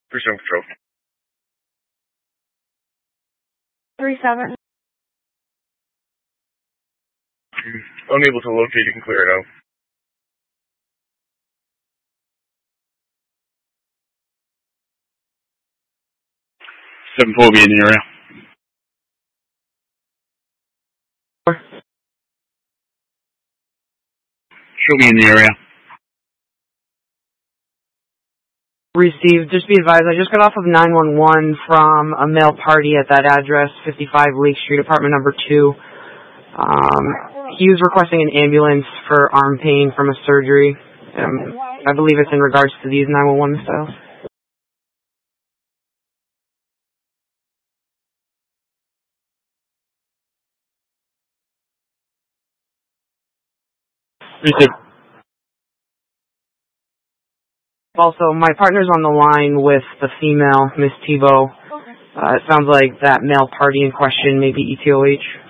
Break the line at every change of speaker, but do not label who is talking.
Pursuing Control.
3-7.
Unable to locate it and clear it out.
7-4 be in the area. She'll be in the area.
Received. Just be advised, I just got off of 911 from a male party at that address, 55 Lake Street, apartment number 2. He was requesting an ambulance for arm pain from a surgery. I believe it's in regards to these 911 missiles.
Received.
Also, my partner's on the line with the female, Miss Tebow. It sounds like that male party in question may be ETOH.